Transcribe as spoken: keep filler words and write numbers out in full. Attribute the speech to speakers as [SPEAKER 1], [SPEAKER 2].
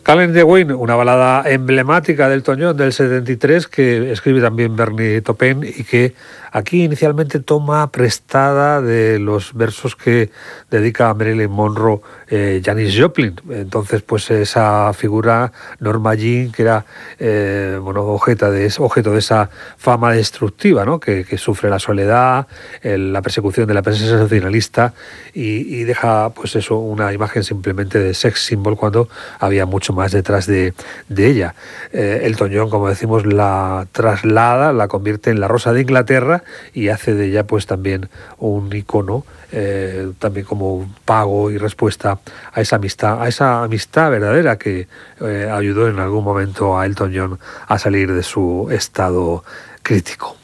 [SPEAKER 1] Calling the Wind, una balada emblemática del Elton John del setenta y tres que escribe también Bernie Taupin y que aquí inicialmente toma prestada de los versos que dedica a Marilyn Monroe eh, Janis Joplin. Entonces, pues esa figura, Norma Jean, que era eh, bueno, objeto, de, objeto de esa fama destructiva, ¿no? que, que sufre la soledad, el, la persecución de la prensa sensacionalista y, y deja pues eso, una imagen simplemente de sex symbol cuando había mucho más detrás de, de ella. Eh, Elton John, como decimos, la traslada, la convierte en la Rosa de Inglaterra y hace de ella pues también un icono, eh, también como un pago y respuesta a esa amistad, a esa amistad verdadera que eh, ayudó en algún momento a Elton John a salir de su estado crítico.